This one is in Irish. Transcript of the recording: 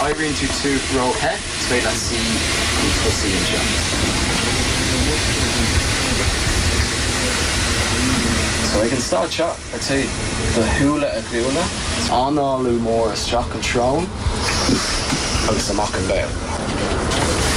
Irene to 2 row he, twee dan zie je So I can start shot or two the hula a hula on all more shock and throne. Agus a mock and bail.